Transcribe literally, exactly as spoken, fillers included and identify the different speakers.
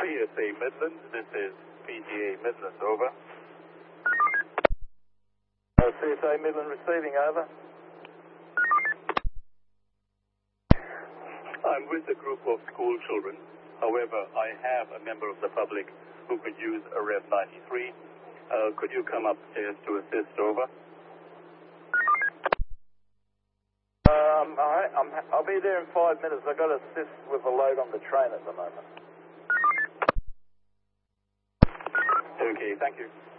Speaker 1: P S A Midland, this is P G A Midland, over.
Speaker 2: Uh, C S A Midland receiving, over.
Speaker 1: I'm with a group of school children. However, I have a member of the public who could use a Rev ninety-three. Uh, could you come upstairs to assist, over?
Speaker 2: Um, all right, I'm, I'll be there in five minutes. I've got to assist with a load on the train at the moment.
Speaker 1: Okay, thank you.